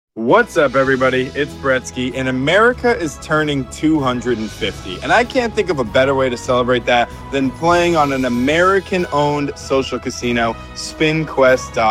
What's up, everybody? It's Bretsky, and America is turning 250. And I can't think of a better way to celebrate that than playing on an American-owned social casino, SpinQuest.com.